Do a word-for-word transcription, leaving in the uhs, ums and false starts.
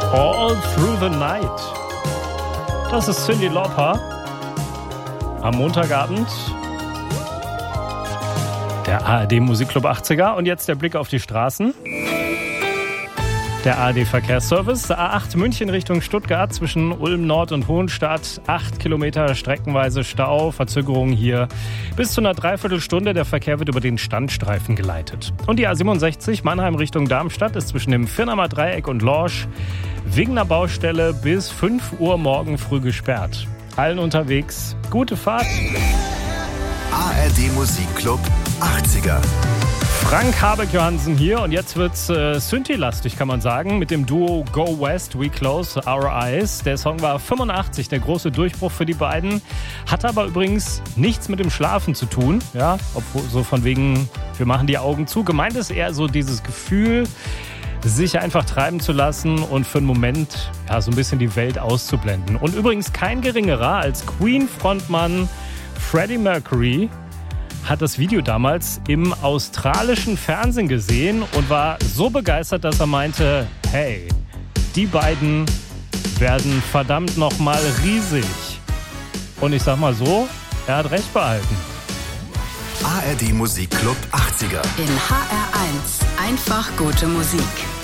All Through the Night. Das ist Cyndi Lauper am Montagabend. Der A R D Musikclub achtziger. Und jetzt der Blick auf die Straßen. Der A R D Verkehrsservice, A acht München Richtung Stuttgart zwischen Ulm Nord und Hohenstadt. Acht Kilometer streckenweise Stau, Verzögerung hier bis zu einer Dreiviertelstunde. Der Verkehr wird über den Standstreifen geleitet. Und die A siebenundsechzig Mannheim Richtung Darmstadt ist zwischen dem Firnamer Dreieck und Lorsch wegen einer Baustelle bis fünf Uhr morgen früh gesperrt. Allen unterwegs, gute Fahrt. A R D Musikclub achtziger. Frank Habeck-Johansen hier und jetzt wird's äh, Synthi-lastig, kann man sagen, mit dem Duo Go West, We Close Our Eyes. Der Song war fünfundachtzig, der große Durchbruch für die beiden. Hat aber übrigens nichts mit dem Schlafen zu tun, ja, obwohl so von wegen, wir machen die Augen zu. Gemeint ist eher so dieses Gefühl, sich einfach treiben zu lassen und für einen Moment ja, so ein bisschen die Welt auszublenden. Und übrigens kein geringerer als Queen-Frontmann Freddie Mercury hat das Video damals im australischen Fernsehen gesehen und war so begeistert, dass er meinte, hey, die beiden werden verdammt nochmal riesig. Und ich sag mal so, er hat recht behalten. A R D Musikclub achtziger. In H R eins. Einfach gute Musik.